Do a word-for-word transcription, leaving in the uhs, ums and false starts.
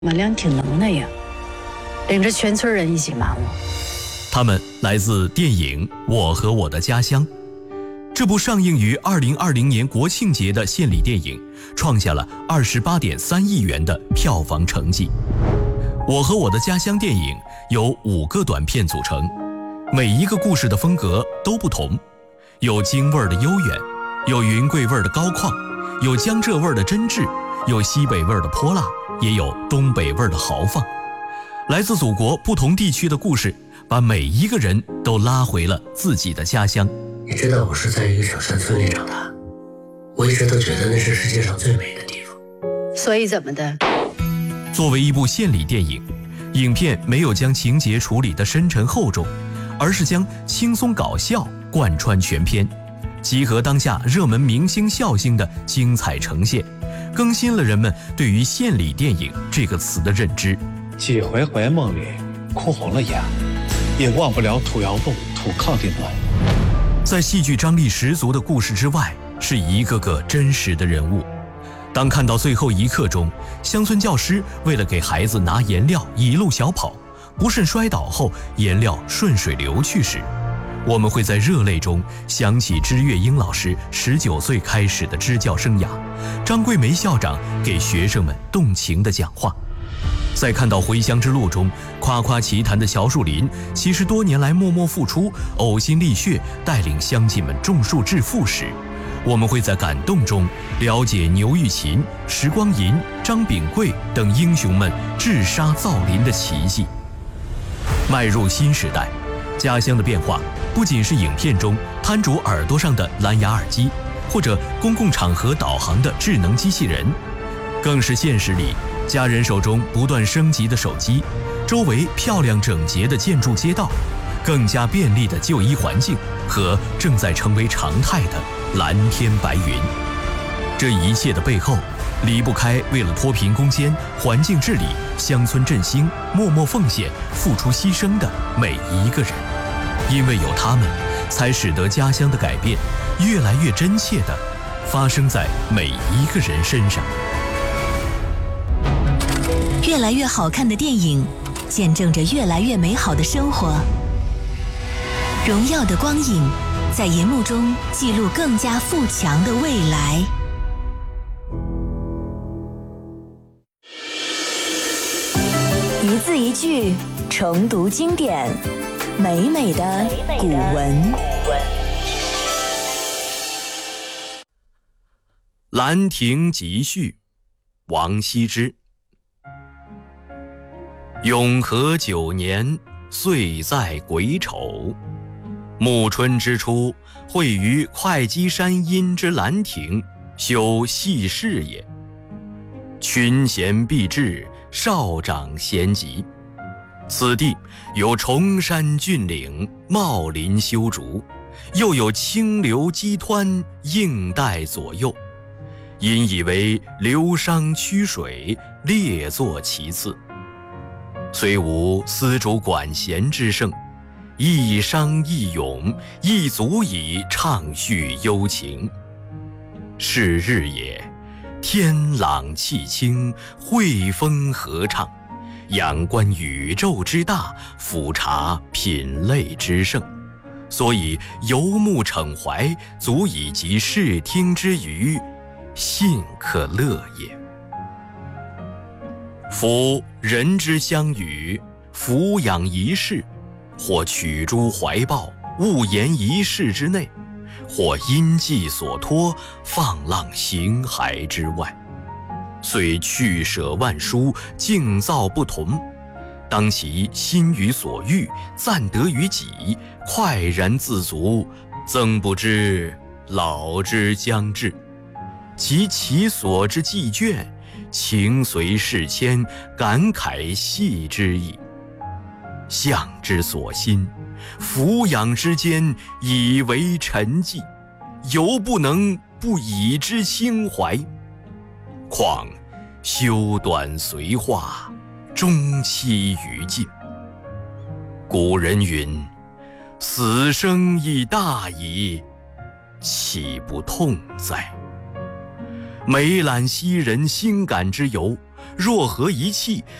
我俩挺能耐呀，领着全村人一起骂我。 他们来自电影《我和我的家乡》，这部上映于二零二零年国庆节的献礼电影，创下了二十八点三亿元的票房成绩。《我和我的家乡》电影由五个短片组成，每一个故事的风格都不同，有京味儿的悠远，有云贵味儿的高旷，有江浙味儿的真挚，有西北味儿的泼辣，也有东北味儿的豪放。来自祖国不同地区的故事，把每一个人都拉回了自己的家乡。 你知道我是在一个小山村里长大，我一直都觉得那是世界上最美的地方。 所以怎么的？ 作为一部献礼电影，影片没有将情节处理得深沉厚重，而是将轻松搞笑贯穿全片，集合当下热门明星笑星的精彩呈现，更新了人们对于献礼电影这个词的认知。 几回回梦里哭红了眼，也忘不了土窑洞土炕的暖。 在戏剧张力十足的故事之外，是一个个真实的人物。当看到最后一刻中，乡村教师为了给孩子拿颜料一路小跑，不慎摔倒后颜料顺水流去时，我们会在热泪中想起支月英老师十九岁开始的支教生涯，张桂梅校长给学生们动情的讲话。在看到《回乡之路》中夸夸其谈的乔树林其实多年来默默付出，呕心沥血带领乡亲们种树致富时，我们会在感动中了解牛玉琴、石光银、张炳贵等英雄们治沙造林的奇迹。迈入新时代，家乡的变化不仅是影片中摊着耳朵上的蓝牙耳机，或者公共场合导航的智能机器人，更是现实里家人手中不断升级的手机，周围漂亮整洁的建筑街道，更加便利的就医环境和正在成为常态的蓝天白云。这一切的背后，离不开为了脱贫攻坚、环境治理、乡村振兴默默奉献、付出牺牲的每一个人。因为有他们，才使得家乡的改变越来越真切地发生在每一个人身上。 越来越好看的电影，见证着越来越美好的生活。荣耀的光影，在银幕中记录更加富强的未来。一字一句，重读经典，美美的古文。 兰亭集序，王羲之。永和九年，岁在癸丑，暮春之初，会于会稽山阴之兰亭，修禊事也。群贤毕至，少长咸集。此地有崇山峻岭，茂林修竹，又有清流激湍，映带左右，因以为流觞曲水，列作其次。虽无丝竹管弦之盛，一觞一咏，亦足以畅叙幽情。是日也，天朗气清，惠风和畅，仰观宇宙之大，俯察品类之盛，所以游目骋怀，足以及视听之娱，信可乐也。夫人之相与，俯仰一室，或取诸怀抱，误言一室之内，或因寄所托，放浪形骸之外，虽去舍万殊，境造不同，当其心于所欲，暂得于己，快然自足，曾不知老之将至，及其所之既倦，情随事迁，感慨系之意。向之所欣，俯仰之间，以为陈迹，犹不能不以之心怀。况修短随化，终期于尽。古人云：死生亦大矣，岂不痛哉？每览昔人心感之由， 若合一气，